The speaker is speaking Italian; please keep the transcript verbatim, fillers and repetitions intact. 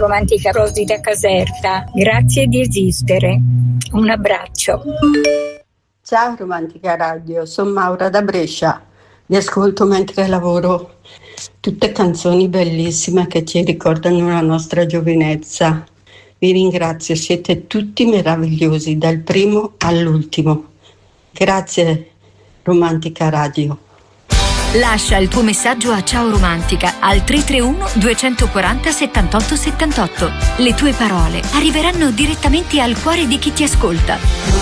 Romantica Rosi da Caserta. Grazie di esistere. Un abbraccio. Ciao Romantica Radio, sono Maura da Brescia. Vi ascolto mentre lavoro. Tutte canzoni bellissime che ci ricordano la nostra giovinezza. Vi ringrazio, siete tutti meravigliosi, dal primo all'ultimo. Grazie Romantica Radio. Lascia il tuo messaggio a Ciao Romantica al tre tre uno due quattro zero sette otto sette otto. Le tue parole arriveranno direttamente al cuore di chi ti ascolta.